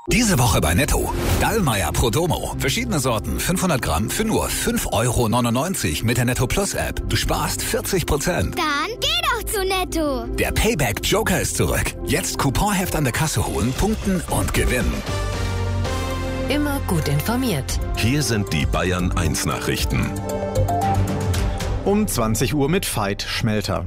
Diese Woche bei Netto. Dallmayr Pro Domo. Verschiedene Sorten, 500 Gramm für nur 5,99 € mit der Netto Plus App. Du sparst 40%. Dann geh doch zu Netto. Der Payback Joker ist zurück. Jetzt Couponheft an der Kasse holen, punkten und gewinnen. Immer gut informiert. Hier sind die Bayern 1 Nachrichten. Um 20 Uhr mit Veit Schmelter.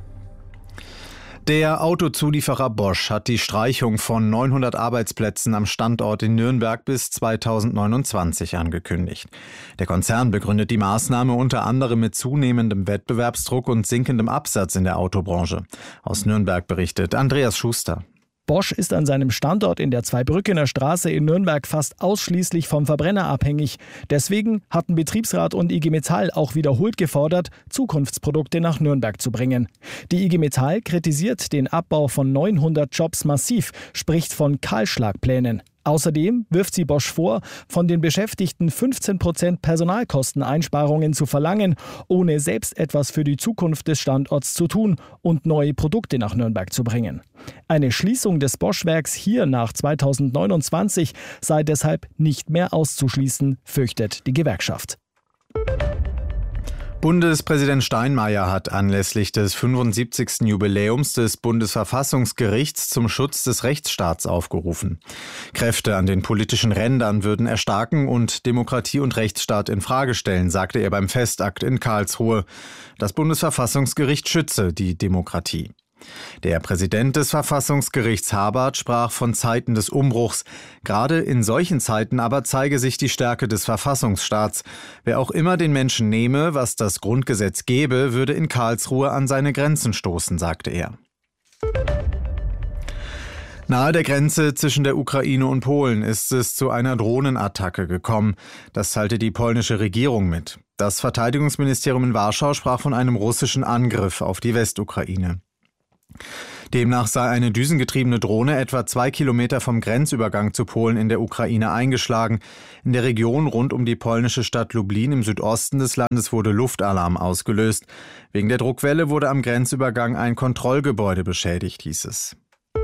Der Autozulieferer Bosch hat die Streichung von 900 Arbeitsplätzen am Standort in Nürnberg bis 2029 angekündigt. Der Konzern begründet die Maßnahme unter anderem mit zunehmendem Wettbewerbsdruck und sinkendem Absatz in der Autobranche. Aus Nürnberg berichtet Andreas Schuster. Bosch ist an seinem Standort in der Zweibrückener Straße in Nürnberg fast ausschließlich vom Verbrenner abhängig. Deswegen hatten Betriebsrat und IG Metall auch wiederholt gefordert, Zukunftsprodukte nach Nürnberg zu bringen. Die IG Metall kritisiert den Abbau von 900 Jobs massiv, spricht von Kahlschlagplänen. Außerdem wirft sie Bosch vor, von den Beschäftigten 15% Personalkosteneinsparungen zu verlangen, ohne selbst etwas für die Zukunft des Standorts zu tun und neue Produkte nach Nürnberg zu bringen. Eine Schließung des Bosch-Werks hier nach 2029 sei deshalb nicht mehr auszuschließen, fürchtet die Gewerkschaft. Bundespräsident Steinmeier hat anlässlich des 75. Jubiläums des Bundesverfassungsgerichts zum Schutz des Rechtsstaats aufgerufen. Kräfte an den politischen Rändern würden erstarken und Demokratie und Rechtsstaat in Frage stellen, sagte er beim Festakt in Karlsruhe. Das Bundesverfassungsgericht schütze die Demokratie. Der Präsident des Verfassungsgerichts Habart sprach von Zeiten des Umbruchs. Gerade in solchen Zeiten aber zeige sich die Stärke des Verfassungsstaats. Wer auch immer den Menschen nehme, was das Grundgesetz gebe, würde in Karlsruhe an seine Grenzen stoßen, sagte er. Nahe der Grenze zwischen der Ukraine und Polen ist es zu einer Drohnenattacke gekommen. Das teilte die polnische Regierung mit. Das Verteidigungsministerium in Warschau sprach von einem russischen Angriff auf die Westukraine. Demnach sei eine düsengetriebene Drohne etwa 2 Kilometer vom Grenzübergang zu Polen in der Ukraine eingeschlagen. In der Region rund um die polnische Stadt Lublin im Südosten des Landes wurde Luftalarm ausgelöst. Wegen der Druckwelle wurde am Grenzübergang ein Kontrollgebäude beschädigt, hieß es.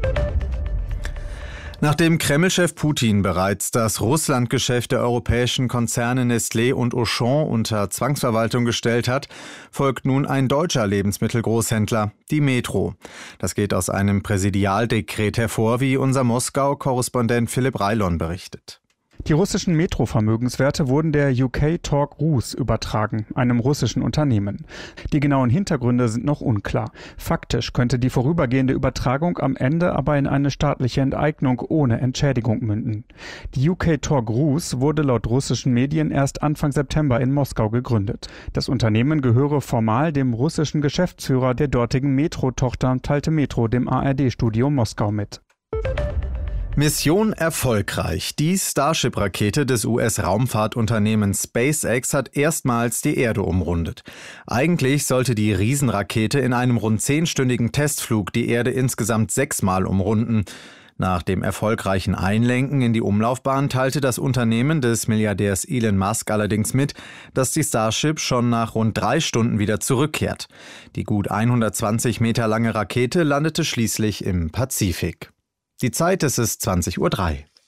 Nachdem Kreml-Chef Putin bereits das Russlandgeschäft der europäischen Konzerne Nestlé und Auchan unter Zwangsverwaltung gestellt hat, folgt nun ein deutscher Lebensmittelgroßhändler, die Metro. Das geht aus einem Präsidialdekret hervor, wie unser Moskau-Korrespondent Philipp Reilon berichtet. Die russischen Metro-Vermögenswerte wurden der UK Talk Rus übertragen, einem russischen Unternehmen. Die genauen Hintergründe sind noch unklar. Faktisch könnte die vorübergehende Übertragung am Ende aber in eine staatliche Enteignung ohne Entschädigung münden. Die UK Talk Rus wurde laut russischen Medien erst Anfang September in Moskau gegründet. Das Unternehmen gehöre formal dem russischen Geschäftsführer der dortigen Metro-Tochter, teilte Metro dem ARD-Studio Moskau mit. Mission erfolgreich. Die Starship-Rakete des US-Raumfahrtunternehmens SpaceX hat erstmals die Erde umrundet. Eigentlich sollte die Riesenrakete in einem rund 10-stündigen Testflug die Erde insgesamt 6-mal umrunden. Nach dem erfolgreichen Einlenken in die Umlaufbahn teilte das Unternehmen des Milliardärs Elon Musk allerdings mit, dass die Starship schon nach rund 3 Stunden wieder zurückkehrt. Die gut 120 Meter lange Rakete landete schließlich im Pazifik. Die Zeit ist 20:03 Uhr.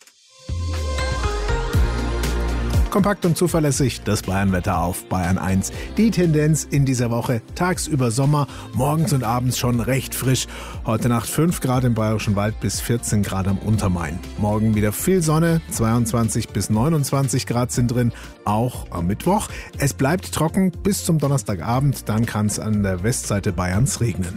Kompakt und zuverlässig, das Bayernwetter auf Bayern 1. Die Tendenz in dieser Woche: tagsüber Sommer, morgens und abends schon recht frisch. Heute Nacht 5 Grad im Bayerischen Wald bis 14 Grad am Untermain. Morgen wieder viel Sonne, 22 bis 29 Grad sind drin, auch am Mittwoch. Es bleibt trocken bis zum Donnerstagabend, dann kann es an der Westseite Bayerns regnen.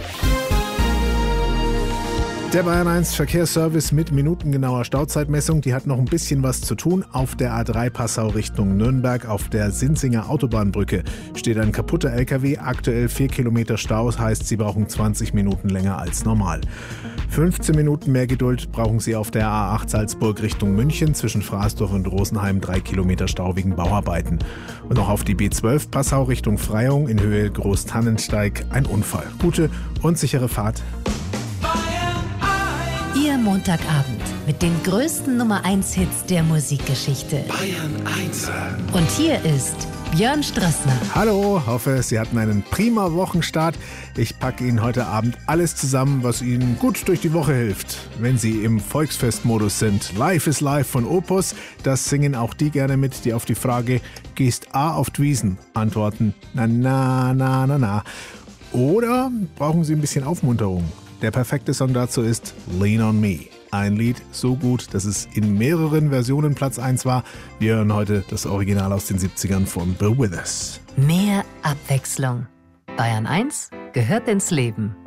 Der Bayern 1 Verkehrsservice mit minutengenauer Stauzeitmessung, die hat noch ein bisschen was zu tun. Auf der A3 Passau Richtung Nürnberg auf der Sinzinger Autobahnbrücke steht ein kaputter LKW, aktuell 4 Kilometer Stau, heißt, Sie brauchen 20 Minuten länger als normal. 15 Minuten mehr Geduld brauchen Sie auf der A8 Salzburg Richtung München, zwischen Fraßdorf und Rosenheim 3 Kilometer Stau wegen Bauarbeiten. Und noch auf die B12 Passau Richtung Freyung in Höhe Großtannensteig ein Unfall. Gute und sichere Fahrt. Ihr Jeder Montagabend mit den größten Nummer-1-Hits der Musikgeschichte. Bayern 1. Und hier ist Björn Strassner. Hallo, hoffe, Sie hatten einen prima Wochenstart. Ich packe Ihnen heute Abend alles zusammen, was Ihnen gut durch die Woche hilft. Wenn Sie im Volksfestmodus sind. Life is Life von Opus, das singen auch die gerne mit, die auf die Frage "Gehst A auf d'Wiesen?" antworten "Na, na, na, na, na." Oder brauchen Sie ein bisschen Aufmunterung? Der perfekte Song dazu ist Lean on Me. Ein Lied so gut, dass es in mehreren Versionen Platz 1 war. Wir hören heute das Original aus den 70ern von Bill Withers. Mehr Abwechslung. Bayern 1 gehört ins Leben.